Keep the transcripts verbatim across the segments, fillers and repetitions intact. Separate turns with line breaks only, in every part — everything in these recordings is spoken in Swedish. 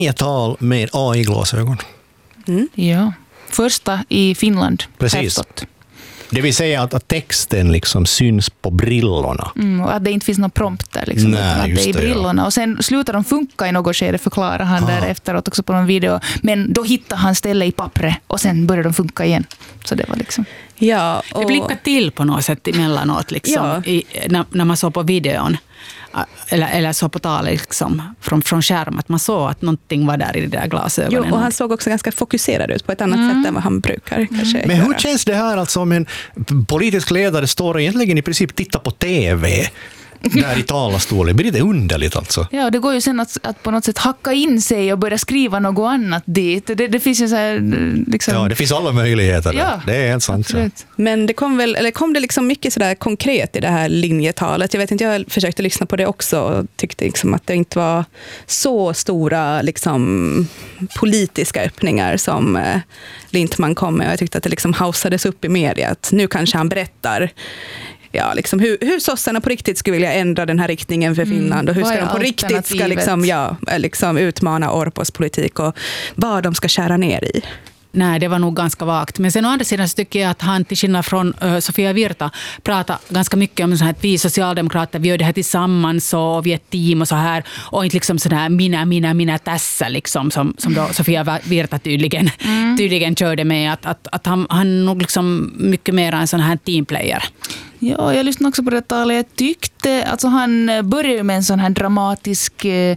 Ett tal med A I-glasögon.
Mm. Ja, första i Finland.
Precis. Det vill säga att, att texten liksom syns på brillorna.
Mm, och att det inte finns någon prompt där. Liksom,
Nej,
att det är i brillorna. Ja. Och sen slutar de funka i något skede, förklarar han ah. där efteråt också på någon video. Men då hittar han ställe i pappret och sen börjar de funka igen. Så det var liksom...
Ja,
och... Det blickar till på något sätt emellanåt liksom, ja. i, när, när man såg på videon. Eller, eller så på tal liksom, från, från skärm, att man såg att någonting var där i det där glasögonen.
Jo, och han såg också ganska fokuserad ut på ett annat mm. sätt än vad han brukar mm. kanske
Men
göra.
hur känns det här alltså om en politisk ledare står och egentligen i princip tittar på tv där i talarstolen? Blir det underligt alltså?
Ja, det går ju sen att, att på något sätt hacka in sig och börja skriva något annat dit. Det, det finns ju så här liksom...
Ja, det finns alla möjligheter. Ja, det är helt sant. Ja.
Men det kom väl, eller kom det liksom mycket sådär konkret i det här linjetalet? Jag vet inte, jag försökte lyssna på det också och tyckte liksom att det inte var så stora liksom politiska öppningar som eh, Lindtman kom med. Jag tyckte att det liksom hausades upp i media. Att nu kanske han berättar ja, liksom hur, hur sossarna på riktigt skulle vilja ändra den här riktningen för Finland och hur ska de på riktigt ska liksom, ja, liksom utmana Orpos politik och vad de ska skära ner i.
Nej, det var nog ganska vagt. Men sen å andra sidan så tycker jag att han till skillnad från uh, Sofia Virta pratar ganska mycket om så här att vi socialdemokrater, vi gör det här tillsammans och vi är ett team och så här. Och inte liksom sådär mina, mina, mina tässä liksom som, som då Sofia Virta tydligen, mm. tydligen körde med. Att, att, att han, han nog liksom mycket mer en sån här teamplayer.
Ja, jag lyssnade också på det talet. Jag tyckte, alltså han började med en sån här dramatisk eh,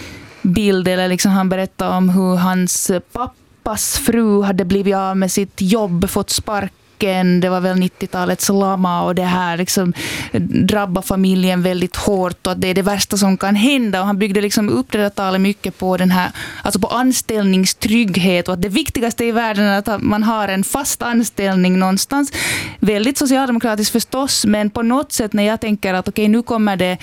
bild, eller liksom han berättade om hur hans pappa Pappas fru hade blivit av med sitt jobb, fått sparken. Det var väl nittiotalets lama och det här liksom drabbar familjen väldigt hårt och att det är det värsta som kan hända. Och han byggde liksom upp det där talet mycket på den här, alltså på anställningstrygghet och att det viktigaste i världen är att man har en fast anställning någonstans. Väldigt socialdemokratiskt förstås, men på något sätt när jag tänker att okej, nu kommer det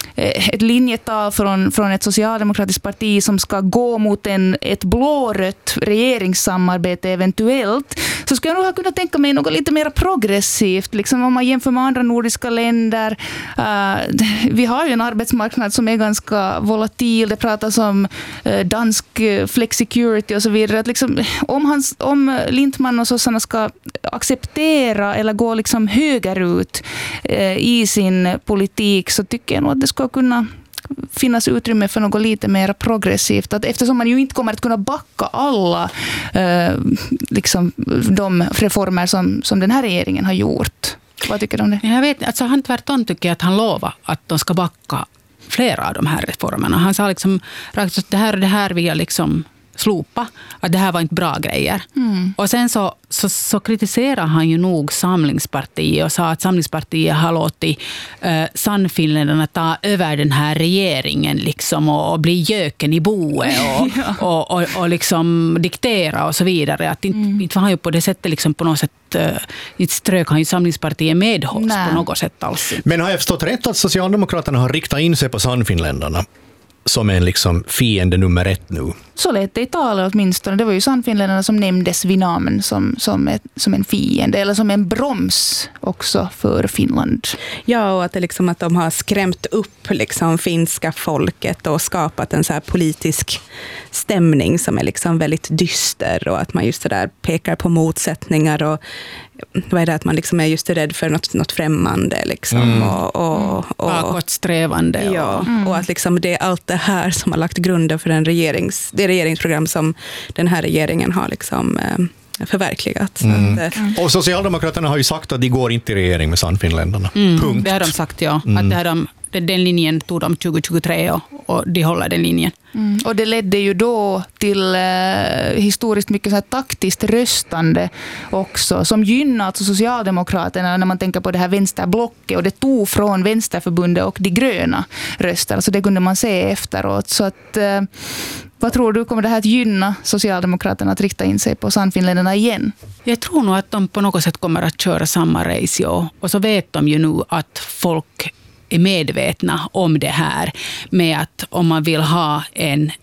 ett linjetal från, från ett socialdemokratiskt parti som ska gå mot en, ett blårött regeringssamarbete eventuellt, så skulle jag nog ha kunnat tänka mig något lite mer progressivt. Liksom om man jämför med andra nordiska länder. Uh, vi har ju en arbetsmarknad som är ganska volatil. Det pratas om uh, dansk flexicurity och så vidare. Att liksom, om, hans, om Lindtman och sossarna ska acceptera eller gå liksom högerut uh, i sin politik, så tycker jag nog att det ska kunna finnas utrymme för något lite mer progressivt. Att eftersom man ju inte kommer att kunna backa alla eh, liksom, de reformer som, som den här regeringen har gjort. Vad tycker du om det?
Jag vet, alltså han tvärtom tycker att han lovar att de ska backa flera av de här reformerna. Han sa liksom att det här och det här vill jag liksom slopa, att det här var inte bra grejer. Mm. Och sen så, så, så kritiserar han ju nog Samlingspartiet och sa att Samlingspartiet har låtit eh, Sannfinländarna ta över den här regeringen liksom och, och bli göken i boet och, ja. och, och, och liksom diktera och så vidare. Att inte, mm. inte var han ju på det sättet liksom på något sätt, eh, inte strök han ju Samlingspartiet medhårs på något sätt alls.
Men har jag förstått rätt att Socialdemokraterna har riktat in sig på Sannfinländarna som en liksom fiende nummer ett nu?
Så lät det i talet åtminstone. Det var ju Sannfinländarna som nämndes vid namn som, som, ett, som en fiende eller som en broms också för Finland.
Ja, och att, det liksom, att de har skrämt upp liksom finska folket och skapat en så här politisk stämning som är liksom väldigt dyster och att man just där pekar på motsättningar och vad är det, att man liksom är just rädd för något, något främmande liksom. Mm. och, och, och
bakåtsträvande.
Ja, mm. och att liksom det är allt det här som har lagt grunden för den regerings, det regeringsprogram som den här regeringen har liksom eh, förverkligat.
Mm.
Så att,
mm. Och Socialdemokraterna har ju sagt att de går inte i regering med Sannfinländarna.
Mm. Punkt. Det har de sagt, ja. Mm. Att det har de, den linjen tog de tjugo tjugotre och, och de håller den linjen.
Mm. Och det ledde ju då till eh, historiskt mycket så här taktiskt röstande också, som gynnade alltså Socialdemokraterna när man tänker på det här vänsterblocket, och det tog från Vänsterförbundet och de gröna röster. Alltså det kunde man se efteråt. Så att, eh, vad tror du, kommer det här att gynna Socialdemokraterna att rikta in sig på Sannfinländarna igen?
Jag tror nog att de på något sätt kommer att köra samma race, ja. Och så vet de ju nu att folk är medvetna om det här med att om man vill ha en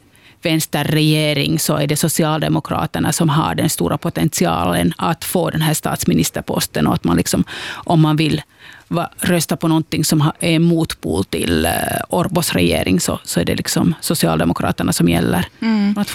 vänsterregering så är det Socialdemokraterna som har den stora potentialen att få den här statsministerposten, och att man liksom, om man vill va, rösta på någonting som är motpol till uh, Orbos regering så, så är det liksom Socialdemokraterna som gäller. Mm.